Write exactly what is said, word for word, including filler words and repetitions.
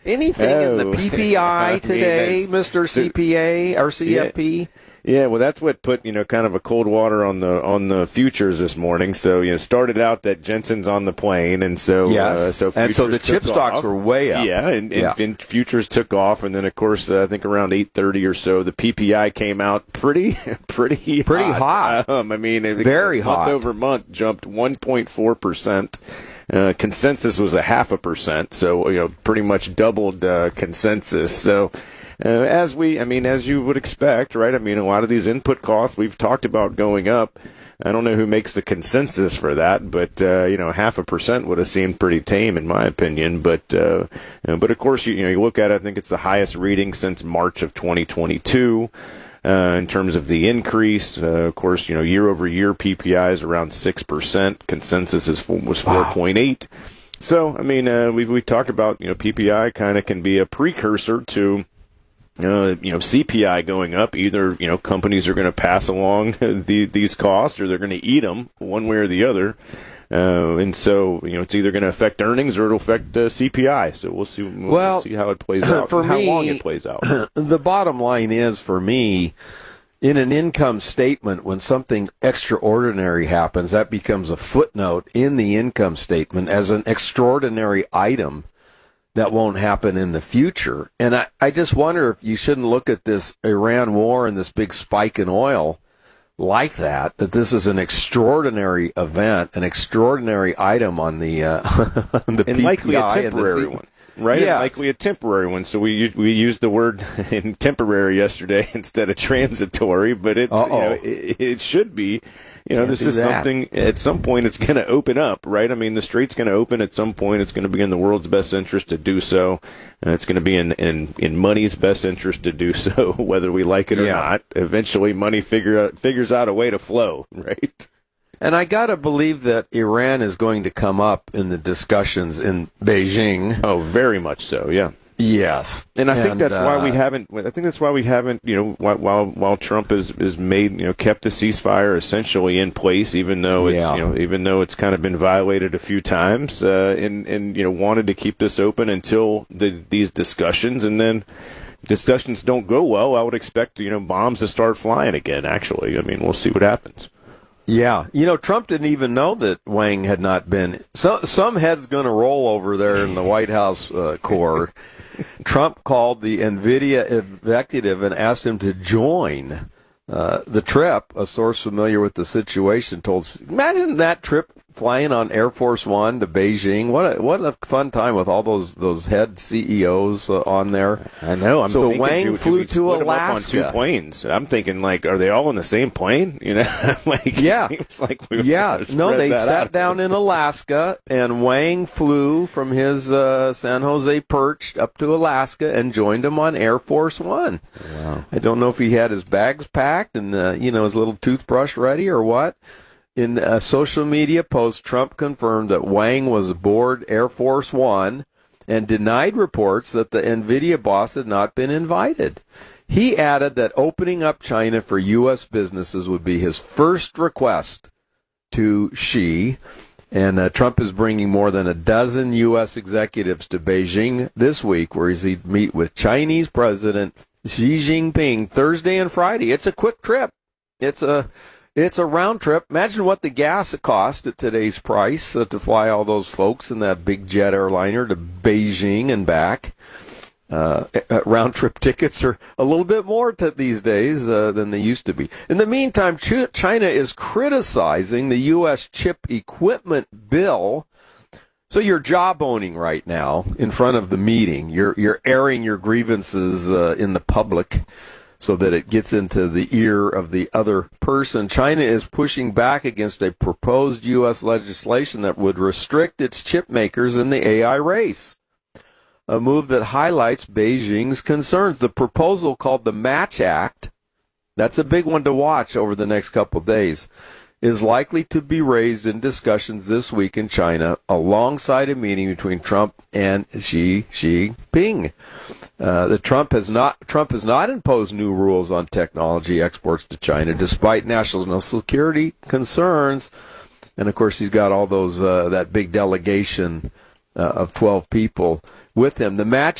Anything oh. in the P P I today, I mean, Mister C P A or C F P? Yeah. Yeah, well, that's what put, you know, kind of a cold water on the on the futures this morning. So, you know, started out that Jensen's on the plane, and so yes. uh, so and so the chip stocks off. were way up. Yeah, and, and, yeah. and futures took off, and then of course uh, I think around eight thirty or so, the P P I came out pretty pretty pretty hot. hot. Um, I mean, it, very month hot. over month jumped one point four percent. Uh, consensus was a half a percent, so you know, pretty much doubled uh, consensus. So. Uh, as we, I mean, as you would expect, right? I mean, a lot of these input costs we've talked about going up. I don't know who makes the consensus for that, but uh, you know, half a percent would have seemed pretty tame in my opinion. But uh, you know, but of course, you, you know, you look at it, I think it's the highest reading since March of twenty twenty-two uh, in terms of the increase. Uh, of course, you know, year over year P P I is around six percent. Consensus is was four point eight. Wow. So, I mean, uh, we we talk about, you know, P P I kind of can be a precursor to. Uh, you know, C P I going up. Either, you know, companies are going to pass along the, these costs, or they're going to eat them one way or the other. Uh, and so, you know, it's either going to affect earnings or it'll affect uh, C P I. So we'll see. We'll well, see how it plays out. For and how me, long it plays out. The bottom line is, for me, in an income statement, when something extraordinary happens, that becomes a footnote in the income statement as an extraordinary item that won't happen in the future. And I, I just wonder if you shouldn't look at this Iran war and this big spike in oil like that, that this is an extraordinary event, an extraordinary item on the, uh, on the and P P I. Likely a temporary one. Right? Yes. Likely a temporary one. So we we used the word in temporary yesterday instead of transitory, but it's, you know, it, it should be. You know, Can't this is that. something, at some point, it's going to open up, right? I mean, the strait's going to open at some point. It's going to be in the world's best interest to do so. And it's going to be in, in, in money's best interest to do so, whether we like it or yeah. not. Eventually, money figure out, figures out a way to flow, right? And I got to believe that Iran is going to come up in the discussions in Beijing. Oh, very much so, yeah. Yes, and I think and, that's uh, why we haven't. I think that's why we haven't. You know, while while, while Trump has is made, you know, kept the ceasefire essentially in place, even though it's yeah. you know, even though it's kind of been violated a few times, uh, and and you know, wanted to keep this open until the, these discussions, and then discussions don't go well. I would expect, you know, bombs to start flying again. Actually, I mean, we'll see what happens. Yeah, you know, Trump didn't even know that Wang had not been. So, some head's going to roll over there in the White House uh, core. Trump called the NVIDIA executive and asked him to join uh, the trip. A source familiar with the situation told, imagine that trip flying on Air Force One to Beijing. What a, what a fun time with all those those head C E Os uh, on there. I know. I'm so thinking, Wang do, flew do to Alaska on two planes. I'm thinking, like, are they all in the same plane? You know, like yeah, it seems like we yeah. No, they sat out. down in Alaska, and Wang flew from his uh, San Jose perch up to Alaska and joined him on Air Force One. Wow. I don't know if he had his bags packed and uh, you know, his little toothbrush ready or what. In a social media post, Trump confirmed that Wang was aboard Air Force One and denied reports that the NVIDIA boss had not been invited. He added that opening up China for U S businesses would be his first request to Xi. And uh, Trump is bringing more than a dozen U S executives to Beijing this week, where he's he'd meet with Chinese President Xi Jinping Thursday and Friday. It's a quick trip. It's a It's a round trip. Imagine what the gas cost at today's price uh, to fly all those folks in that big jet airliner to Beijing and back. Uh, uh, round trip tickets are a little bit more t- these days uh, than they used to be. In the meantime, Ch- China is criticizing the U S chip equipment bill. So you're job-owning right now in front of the meeting. You're you're airing your grievances uh, in the public, so that it gets into the ear of the other person. China is pushing back against a proposed U S legislation that would restrict its chip makers in the A I race, a move that highlights Beijing's concerns. The proposal, called the Match Act, that's a big one to watch over the next couple of days, is likely to be raised in discussions this week in China alongside a meeting between Trump and Xi Jinping. Uh, the Trump has not Trump has not imposed new rules on technology exports to China, despite national security concerns. And of course, he's got all those uh, that big delegation uh, of twelve people with him. The Match